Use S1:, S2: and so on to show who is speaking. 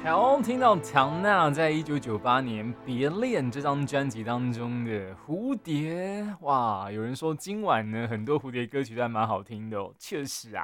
S1: 好，听到唐娜在1998年《别恋》这张专辑当中的《蝴蝶》，哇，有人说今晚呢很多蝴蝶歌曲都还蛮好听的哦，确实啊。